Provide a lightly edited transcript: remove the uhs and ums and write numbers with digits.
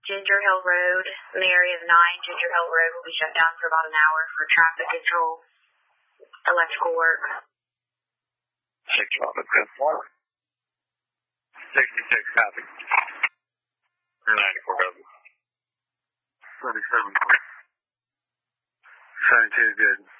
Ginger Hill Road, in the area of 9 Ginger Hill Road will be shut down for about an hour for traffic control, electrical work. 6 Robert, 66 copy. 94 Governor. 37. 72 good.